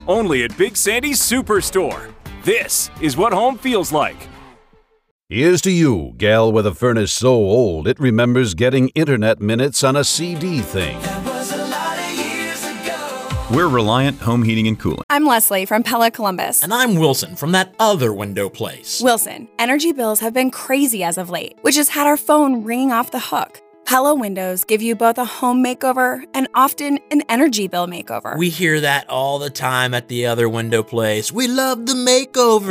Only at Big Sandy's Superstore. This is what home feels like. Here's to you, gal with a furnace so old it remembers getting internet minutes on a CD thing. We're Reliant Home Heating and Cooling. I'm Leslie from Pella Columbus. And I'm Wilson from that other window place. Wilson, energy bills have been crazy as of late, which has had our phone ringing off the hook. Pella Windows give you both a home makeover and often an energy bill makeover. We hear that all the time at the other window place. We love the makeover.